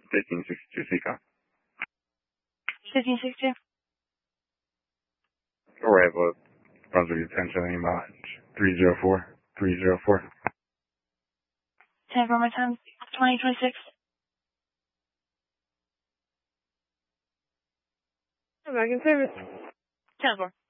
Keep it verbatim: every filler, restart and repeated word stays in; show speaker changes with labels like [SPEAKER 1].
[SPEAKER 1] fifteen sixty-two Seacon.
[SPEAKER 2] fifteen sixty-two.
[SPEAKER 1] Arrival at Brunswick Detention, Lima, three zero four, three zero four.
[SPEAKER 2] ten for my time, twenty twenty-six.
[SPEAKER 3] I'm back in service.
[SPEAKER 2] ten four.